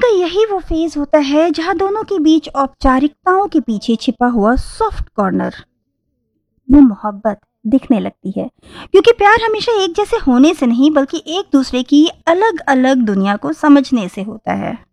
का यही वो फेज होता है जहां दोनों के बीच औपचारिकताओं के पीछे छिपा हुआ सॉफ्ट कॉर्नर, वो मोहब्बत दिखने लगती है। क्योंकि प्यार हमेशा एक जैसे होने से नहीं बल्कि एक दूसरे की अलग अलग दुनिया को समझने से होता है।